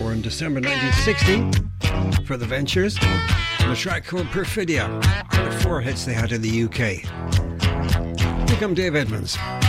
tour in December 1960 for the Ventures. And a track called Perfidia. One of 4 hits they had in the UK. Here come Dave Edmunds.